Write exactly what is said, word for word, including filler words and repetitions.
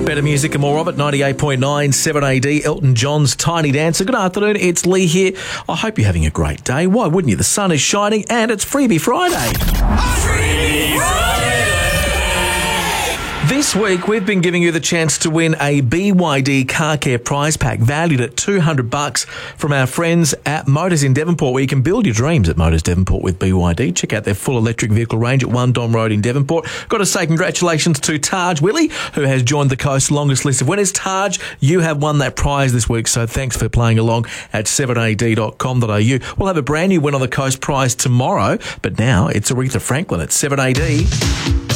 Better music and more of it. ninety-eight point nine, seven A D, Elton John's Tiny Dancer. Good afternoon, it's Lee here. I hope you're having a great day. Why wouldn't you? The sun is shining and it's Freebie Friday. Freebie Friday! This week, we've been giving you the chance to win a B Y D car care prize pack valued at two hundred bucks from our friends at Motors in Devonport, where you can build your dreams at Motors Devonport with B Y D. Check out their full electric vehicle range at One Dom Road in Devonport. Got to say congratulations to Taj Willie, who has joined the coast's longest list of winners. Taj, you have won that prize this week, so thanks for playing along at seven A D dot com dot A U. We'll have a brand new Win on the Coast prize tomorrow, but now it's Aretha Franklin at seven A D.